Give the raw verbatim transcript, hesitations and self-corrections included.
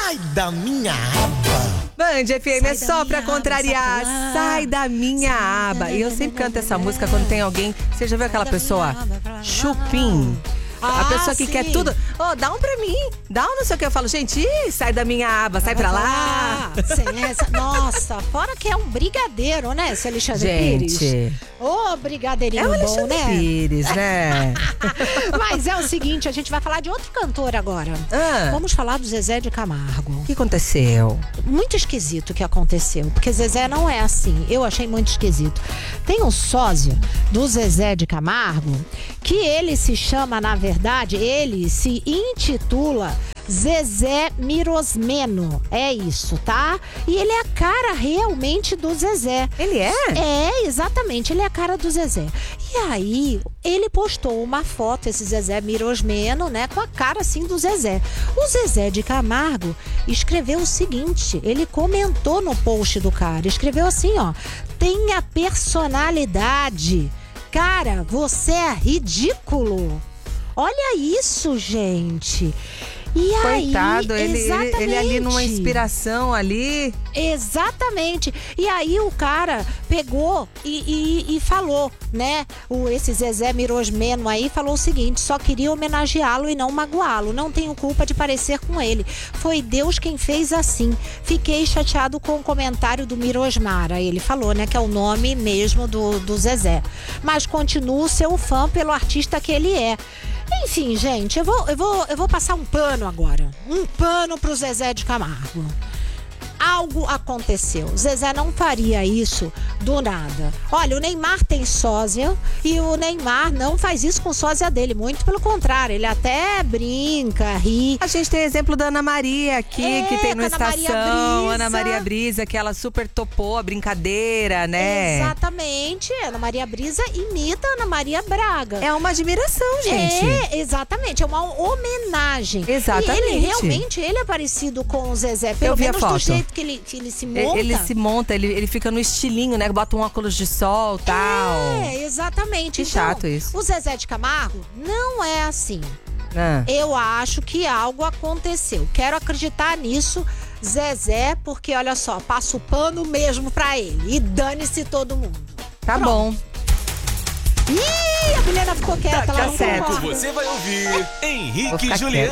Sai da minha aba. Band F M é Sai da só pra minha contrariar. aba, sai pra lá. Sai da minha Sai aba. da E eu sempre canto essa música quando tem alguém. Você já viu aquela da pessoa? minha aba pra lá. Chupim. A Ah, pessoa que sim. quer tudo. Ô, dá um pra mim. Dá um não sei o que. Eu falo, gente, ih, sai da minha aba, sai pra lá. Ah, sem essa. Nossa, fora que é um brigadeiro, né, esse Alexandre Pires? Gente, Ô, brigadeirinho é o bom, Alexandre né? Pires, né? Mas é o seguinte, a gente vai falar de outro cantor agora. Ah, Vamos falar do Zezé de Camargo. o que aconteceu? Muito esquisito o que aconteceu, porque Zezé não é assim. Eu achei muito esquisito. Tem um sósia do Zezé de Camargo que ele se chama, na verdade, ele se intitula Zezé Mirosmeno. É isso, tá? E ele é a cara realmente do Zezé. Ele é? É, exatamente, ele é a cara do Zezé. E aí, ele postou uma foto, esse Zezé Mirosmeno, né, com a cara assim do Zezé. O Zezé de Camargo escreveu o seguinte, ele comentou no post do cara, escreveu assim, ó: tenha personalidade. Cara, você é ridículo. Olha isso, gente. E Coitado, aí, ele, ele, ele ali numa exatamente. inspiração ali. Exatamente. E aí o cara pegou e, e, e falou, né? O, esse Zezé Mirosmeno aí falou o seguinte: só queria homenageá-lo e não magoá-lo. Não tenho culpa de parecer com ele. Foi Deus quem fez assim. Fiquei chateado com o comentário do Mirosmar. Aí ele falou, né? Que é o nome mesmo do, do Zezé. Mas continuo seu fã pelo artista que ele é. Enfim, gente, eu vou, eu vou, eu vou passar um pano agora. Um pano pro Zezé de Camargo. Algo aconteceu. Zezé não faria isso do nada. Olha, o Neymar tem sósia e o Neymar não faz isso com sósia dele. Muito pelo contrário, ele até brinca, ri. A gente tem exemplo da Ana Maria aqui, É, que tem no com a Ana Maria Estação. Brisa. Ana Maria Brisa, que ela super topou a brincadeira, né? Exatamente. Ana Maria Brisa imita a Ana Maria Braga. É uma admiração, gente. É, exatamente, é uma homenagem. Exatamente. E ele realmente, ele é parecido com o Zezé, pelo Eu vi a menos do foto. jeito que ele, que ele se monta. Ele se monta, ele, ele fica no estilinho, né? Bota um óculos de sol e tal. É, exatamente. Que Então, chato isso. o Zezé de Camargo não é assim. Ah. Eu acho que algo aconteceu. Quero acreditar nisso, Zezé, porque olha só, passa o pano mesmo pra ele. E dane-se todo mundo. Tá Pronto. bom. Ih, a Milena ficou quieta, Tá- ela tá não certo. concorda. Você vai ouvir Vou Henrique ficar e Juliana.